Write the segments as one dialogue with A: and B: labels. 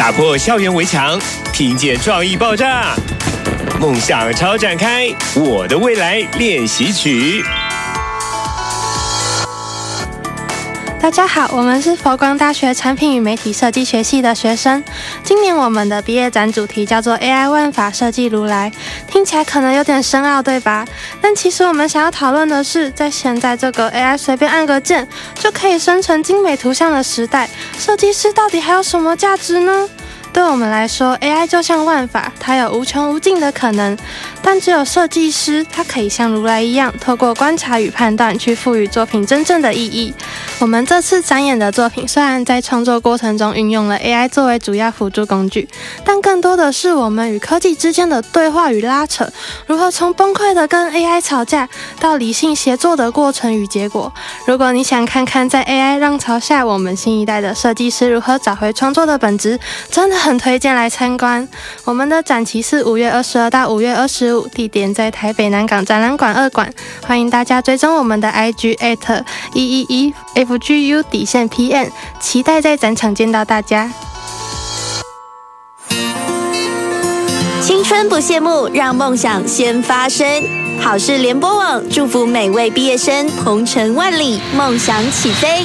A: 打破校园围墙，听见创意爆炸，梦想超展开，我的未来练习曲。
B: 大家好，我们是佛光大学产品与媒体设计学系的学生。今年我们的毕业展主题叫做 AI 万法设计如来，听起来可能有点深奥，对吧？但其实我们想要讨论的是，在现在这个 AI 随便按个键就可以生成精美图像的时代，设计师到底还有什么价值呢？对我们来说 ，AI 就像万法，它有无穷无尽的可能，但只有设计师，他可以像如来一样，透过观察与判断，去赋予作品真正的意义。我们这次展演的作品，虽然在创作过程中运用了 AI 作为主要辅助工具，但更多的是我们与科技之间的对话与拉扯，如何从崩溃的跟 AI 吵架，到理性协作的过程与结果。如果你想看看在 AI 浪潮下，我们新一代的设计师如何找回创作的本质，真的很推荐来参观。我们的展期是5月22到5月25，地点在台北南港展览馆2馆，欢迎大家追踪我们的 IG @111FGU_PM， 期待在展场见到大家。
C: 青春不谢幕，让梦想先发生。好事联播网祝福每位毕业生鹏程万里，梦想起飞。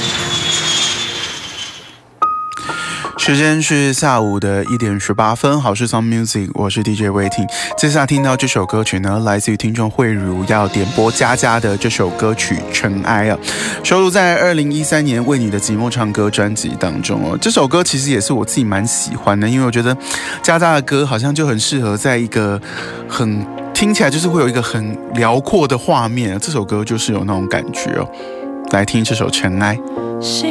D: 时间是下午的1点18分，好事 Some Music， 我是 DJ 魏婷。接下来听到这首歌曲呢，来自于听众慧茹要点播佳佳的这首歌曲《尘埃》啊，收录在2013年《为你的寂寞唱歌》专辑当中哦。这首歌其实也是我自己蛮喜欢的，因为我觉得佳佳的歌好像就很适合在一个很听起来就是会有一个很辽阔的画面，这首歌就是有那种感觉哦。来听这首《尘埃》。